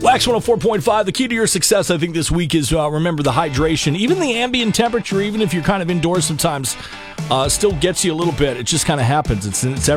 Wax 104.5, the key to your success, I think, this week is remember the hydration. Even the ambient temperature, even if you're kind of indoors sometimes, still gets you a little bit. It just kind of happens. It's